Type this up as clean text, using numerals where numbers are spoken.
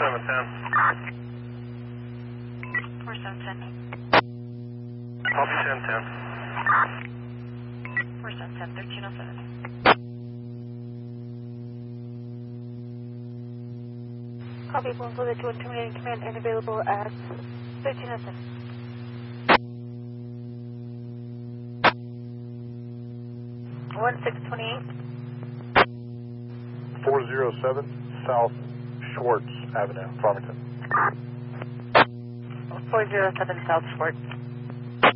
710. 4710. Copy 1010. 4710, 1307. Copy, Blue Bullet 2 terminating command and available at 1307. 1628. 407 South Schwartz Avenue, Farmington. 407 South Schwartz.